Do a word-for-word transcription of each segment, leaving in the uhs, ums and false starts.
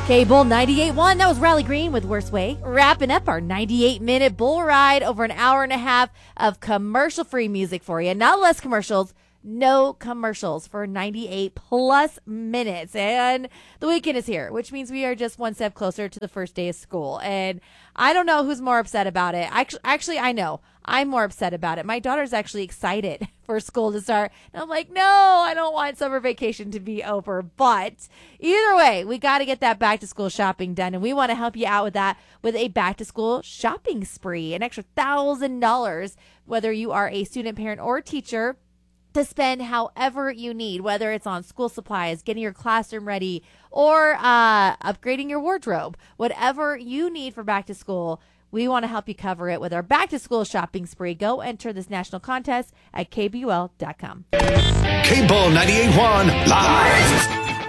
K-Bull ninety-eight point one, that was Riley Green with Worst Way. Wrapping up our ninety-eight minute bull ride, over an hour and a half of commercial-free music for you. Not less commercials, no commercials for ninety-eight plus minutes. And the weekend is here, which means we are just one step closer to the first day of school. And I don't know who's more upset about it. Actually, actually I know. I'm more upset about it. My daughter's actually excited for school to start. And I'm like, no, I don't want summer vacation to be over. But either way, we got to get that back to school shopping done. And we want to help you out with that with a back to school shopping spree, an extra thousand dollars, whether you are a student, parent, or teacher, to spend however you need, whether it's on school supplies, getting your classroom ready, or uh, upgrading your wardrobe. Whatever you need for back to school, we want to help you cover it with our back to school shopping spree. Go enter this national contest at K B U L dot com. K-Bull ninety-eight point one live.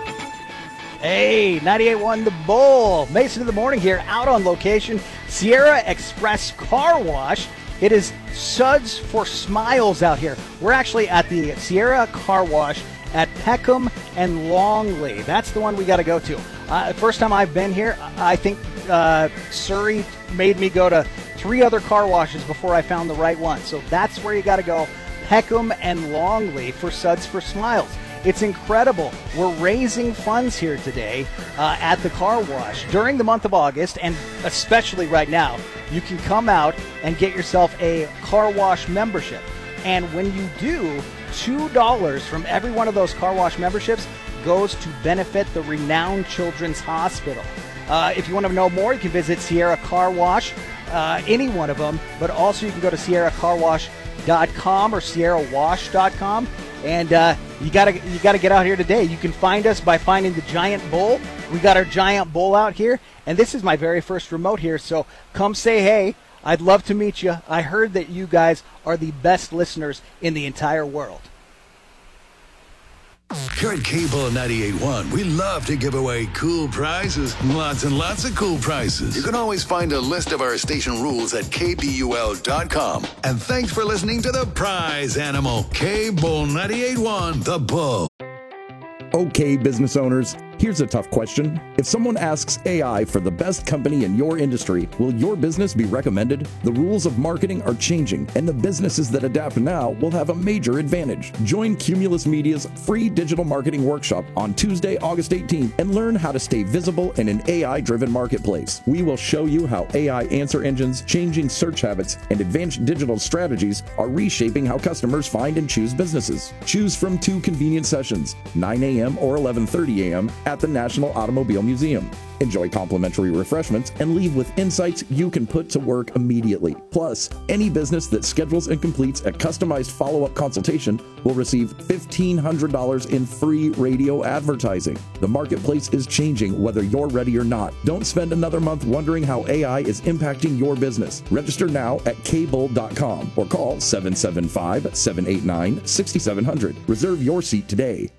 Hey, ninety-eight point one The Bull. Mason in the morning here, out on location. Sierra Express Car Wash. It is Suds for Smiles out here. We're actually at the Sierra Car Wash at Peckham and Longley. That's the one we got to go to. Uh, first time I've been here, I think uh, Surrey made me go to three other car washes before I found the right one. So that's where you got to go, Peckham and Longley for Suds for Smiles. It's incredible. We're raising funds here today uh, at the car wash. During the month of August, and especially right now, you can come out and get yourself a car wash membership. And when you do, two dollars from every one of those car wash memberships goes to benefit the renowned Children's Hospital. Uh, if you want to know more, you can visit Sierra Car Wash, uh, any one of them, but also you can go to sierra car wash dot com or sierra wash dot com. And uh, you gotta you gotta get out here today. You can find us by finding the giant bull. We got our giant bull out here, and this is my very first remote here. So come say hey. I'd love to meet you. I heard that you guys are the best listeners in the entire world. Here at K-Bull ninety-eight point one, we love to give away cool prizes. Lots and lots of cool prizes. You can always find a list of our station rules at K B U L dot com. And thanks for listening to the prize animal, K-Bull ninety-eight point one, The Bull. Okay, business owners, here's a tough question. If someone asks A I for the best company in your industry, will your business be recommended? The rules of marketing are changing, and the businesses that adapt now will have a major advantage. Join Cumulus Media's free digital marketing workshop on Tuesday, August eighteenth, and learn how to stay visible in an A I-driven marketplace. We will show you how A I answer engines, changing search habits, and advanced digital strategies are reshaping how customers find and choose businesses. Choose from two convenient sessions, nine a.m. or eleven thirty a.m. at the National Automobile Museum. Enjoy complimentary refreshments and leave with insights you can put to work immediately. Plus, any business that schedules and completes a customized follow-up consultation will receive fifteen hundred dollars in free radio advertising. The marketplace is changing whether you're ready or not. Don't spend another month wondering how A I is impacting your business. Register now at K bull dot com or call seven seven five, seven eight nine, six seven zero zero. Reserve your seat today.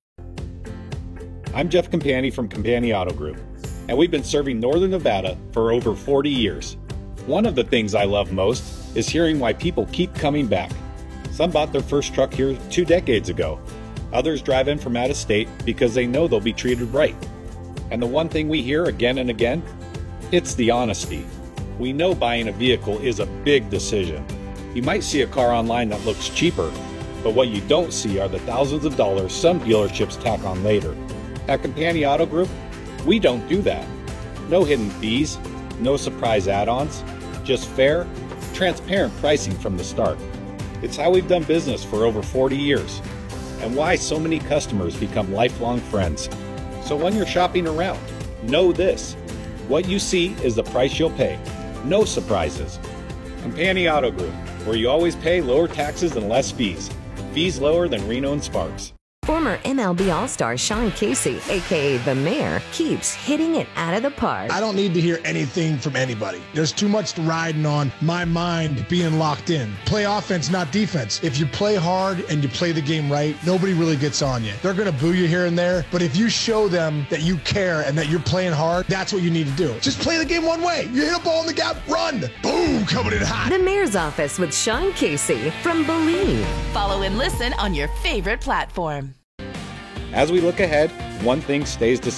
I'm Jeff Campani from Campani Auto Group, and we've been serving Northern Nevada for over forty years. One of the things I love most is hearing why people keep coming back. Some bought their first truck here two decades ago. Others drive in from out of state because they know they'll be treated right. And the one thing we hear again and again, it's the honesty. We know buying a vehicle is a big decision. You might see a car online that looks cheaper, but what you don't see are the thousands of dollars some dealerships tack on later. At Campani Auto Group, we don't do that. No hidden fees, no surprise add-ons, just fair, transparent pricing from the start. It's how we've done business for over forty years, and why so many customers become lifelong friends. So when you're shopping around, know this. What you see is the price you'll pay. No surprises. Campani Auto Group, where you always pay lower taxes and less fees. Fees lower than Reno and Sparks. Former M L B All-Star Sean Casey, a k a. The Mayor, keeps hitting it out of the park. I don't need to hear anything from anybody. There's too much riding on my mind being locked in. Play offense, not defense. If you play hard and you play the game right, nobody really gets on you. They're going to boo you here and there, but if you show them that you care and that you're playing hard, that's what you need to do. Just play the game one way. You hit a ball in the gap, run. Boom, coming in hot. The Mayor's Office with Sean Casey from Believe. Follow and listen on your favorite platform. As we look ahead, one thing stays the same.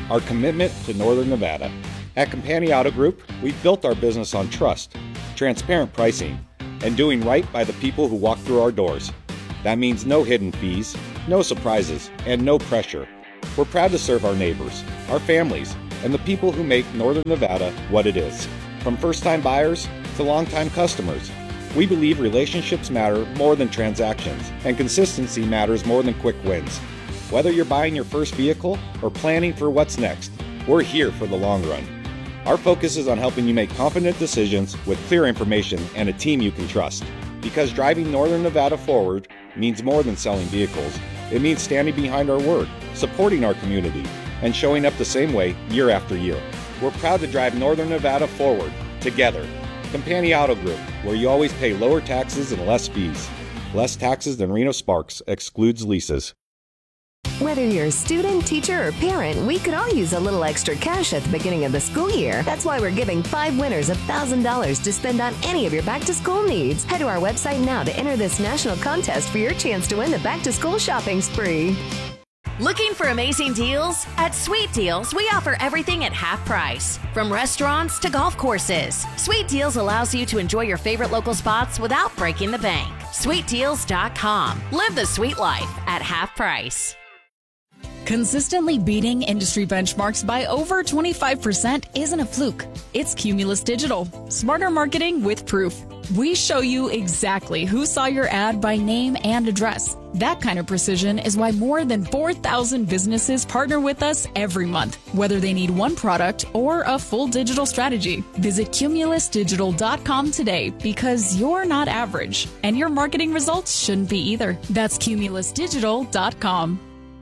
our commitment to Northern Nevada. At Compania Auto Group, we've built our business on trust, transparent pricing, and doing right by the people who walk through our doors. That means no hidden fees, no surprises, and no pressure. We're proud to serve our neighbors, our families, and the people who make Northern Nevada what it is. From first-time buyers to long-time customers, we believe relationships matter more than transactions, and consistency matters more than quick wins. Whether you're buying your first vehicle or planning for what's next, we're here for the long run. Our focus is on helping you make confident decisions with clear information and a team you can trust. Because driving Northern Nevada forward means more than selling vehicles. It means standing behind our word, supporting our community, and showing up the same way year after year. We're proud to drive Northern Nevada forward, together. Compania Auto Group, where you always pay lower taxes and less fees. Less taxes than Reno Sparks, excludes leases. Whether you're a student, teacher, or parent, we could all use a little extra cash at the beginning of the school year. That's why we're giving five winners one thousand dollars to spend on any of your back-to-school needs. Head to our website now to enter this national contest for your chance to win the back-to-school shopping spree. Looking for amazing deals? At Sweet Deals, we offer everything at half price. From restaurants to golf courses, Sweet Deals allows you to enjoy your favorite local spots without breaking the bank. sweet deals dot com. Live the sweet life at half price. Consistently beating industry benchmarks by over twenty-five percent isn't a fluke. It's Cumulus Digital. Smarter marketing with proof. We show you exactly who saw your ad by name and address. That kind of precision is why more than four thousand businesses partner with us every month, whether they need one product or a full digital strategy. Visit Cumulus Digital dot com today because you're not average, and your marketing results shouldn't be either. That's Cumulus Digital dot com.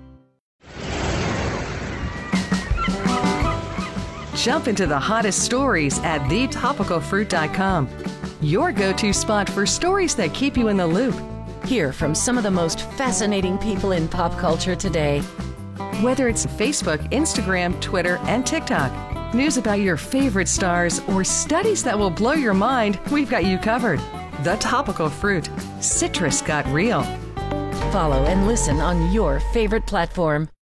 Jump into the hottest stories at the topical fruit dot com. Your go-to spot for stories that keep you in the loop. Hear from some of the most fascinating people in pop culture today. Whether it's Facebook, Instagram, Twitter, and TikTok, news about your favorite stars, or studies that will blow your mind, we've got you covered. The Topical Fruit. Citrus got real. Follow and listen on your favorite platform.